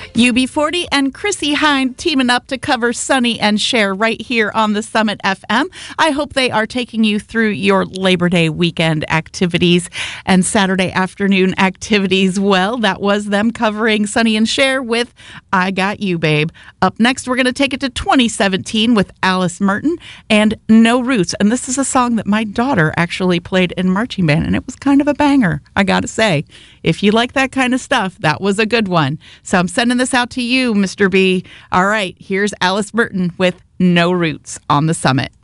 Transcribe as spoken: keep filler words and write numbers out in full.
U B forty and Chrissy Hynde teaming up to cover Sonny and Cher right here on the Summit F M. I hope they are taking you through your Labor Day weekend activities and Saturday afternoon activities. Well, that was them covering Sonny and Cher with I Got You, Babe. Up next, we're going to take it to twenty seventeen with Alice Merton and No Roots. And this is a song that my daughter actually played in marching band, and it was kind of a banger, I got to say. If you like that kind of stuff, that was a good one. So I'm sending this out to you, Mister B. All right, here's Alice Merton with No Roots on the Summit.